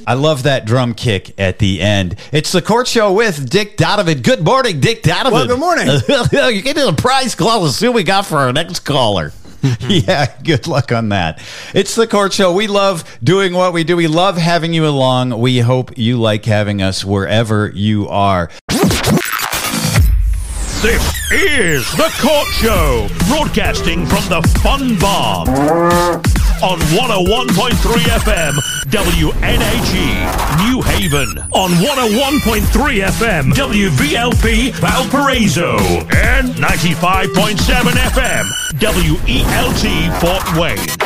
I love that drum kick at the end. It's the Court Show with Dick Donovan. Good morning, Dick Donovan. Well, good morning. You're getting a prize call. Let's see what we got for our next caller. Yeah, good luck on that. It's the Court Show. We love doing what we do. We love having you along. We hope you like having us wherever you are. This is the Court Show, broadcasting from the Fun Bar on 101.3 FM, WNAG, New Haven, on 101.3 FM, WVLP, Valparaiso, and 95.7 FM, WELT, Fort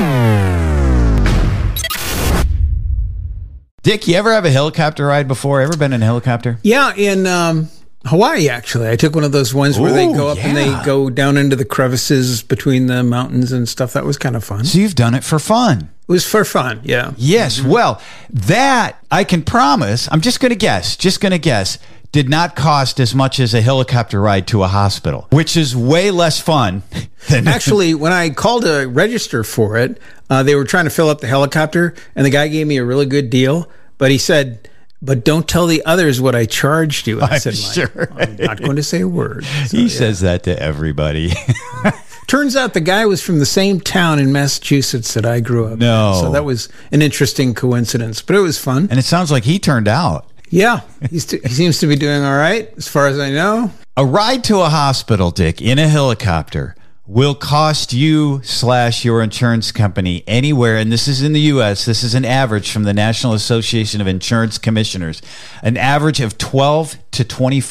Wayne. Dick, you ever have a helicopter ride before? Ever been in a helicopter? Yeah, in Hawaii, actually. I took one of those ones where they go up and they go down into the crevices between the mountains and stuff. That was kind of fun. So you've done it for fun. It was for fun, yeah. Yes, well, that I can promise, I'm just going to guess, did not cost as much as a helicopter ride to a hospital, which is way less fun. Actually, when I called to register for it, they were trying to fill up the helicopter, and the guy gave me a really good deal, but he said, "But don't tell the others what I charged you." I said, sure. I'm not going to say a word. So, he says that to everybody. Turns out the guy was from the same town in Massachusetts that I grew up in. So that was an interesting coincidence, but it was fun. And it sounds like he turned out. Yeah, he seems to be doing all right, as far as I know. A ride to a hospital, Dick, in a helicopter will cost you / your insurance company anywhere, and this is in the U.S., this is an average from the National Association of Insurance Commissioners, an average of $12,000 to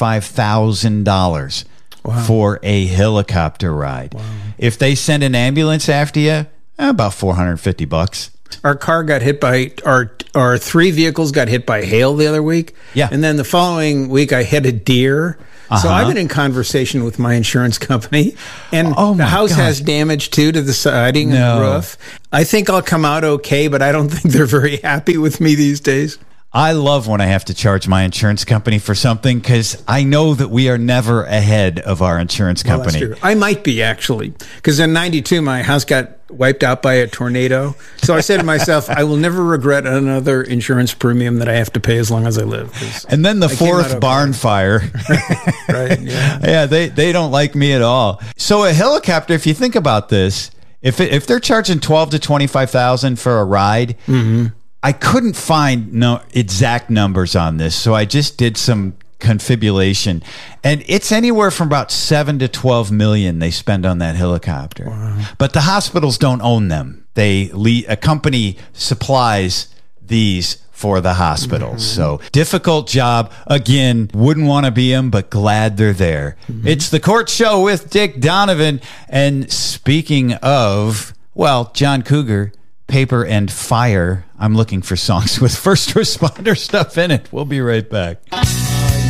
$25,000 for a helicopter ride. Wow. If they send an ambulance after you, about $450. Our car got hit by, our three vehicles got hit by hail the other week. Yeah. And then the following week I hit a deer. So I've been in conversation with my insurance company, and the house has damage too to the siding and the roof. I think I'll come out okay, but I don't think they're very happy with me these days. I love when I have to charge my insurance company for something because I know that we are never ahead of our insurance company. Well, that's true. I might be, actually, because in 92, my house got wiped out by a tornado. So I said to myself, I will never regret another insurance premium that I have to pay as long as I live. And then the fourth barn fire. Right, yeah. Yeah, they don't like me at all. So a helicopter, if you think about this, if they're charging $12,000 to $25,000 for a ride, I couldn't find exact numbers on this, so I just did some confabulation, and it's anywhere from about $7 to $12 million they spend on that helicopter. Wow. But the hospitals don't own them; a company supplies these for the hospitals. So difficult job. Again, wouldn't want to be them, but glad they're there. It's the Court Show with Dick Donovan, and speaking of, well, John Cougar. Paper and Fire. I'm looking for songs with first responder stuff in it. We'll be right back.